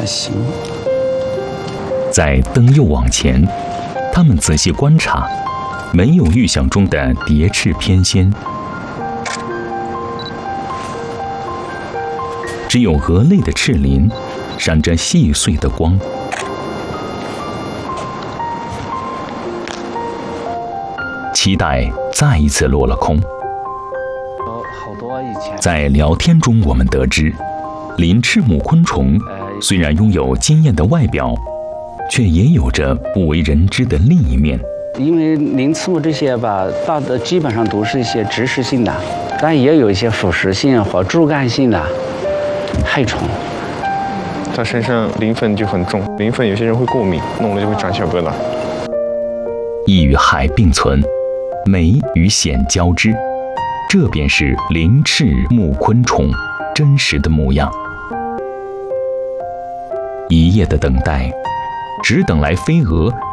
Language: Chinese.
还行。 在灯又往前，他们仔细观察，没有预想中的蝶翅翩跹，只有蛾类的翅鳞闪着细碎的光。期待再一次落了空。 好多以前在聊天中，我们得知，鳞翅目昆虫虽然拥有惊艳的外表，却也有着不为人知的另一面。 因为鳞翅目这些吧，大的基本上都是一些植食性的，但也有一些腐食性或柱干性的害虫。 它身上鳞粉就很重，鳞粉有些人会过敏，弄了就会长小疙瘩。 益与害并存，美与险交织，这便是鳞翅目昆虫真实的模样。一夜的等待，只等来飞蛾